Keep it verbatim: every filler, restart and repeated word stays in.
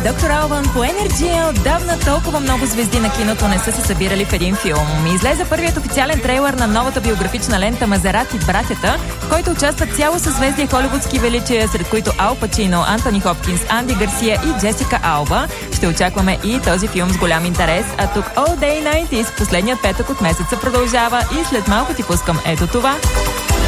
Доктор Албан по Енерджи. Отдавна толкова много звезди на киното не са се събирали в един филм. Излезе първият официален трейлър на новата биографична лента Мазерати братята, в който участват цяло съзвездие холивудски величия, сред които Ал Пачино, Антони Хопкинс, Анди Гарсия и Джесика Алба. Ще очакваме и този филм с голям интерес, а тук All Day деветдесетте, последният петък от месеца продължава и след малко ти пускам ето това.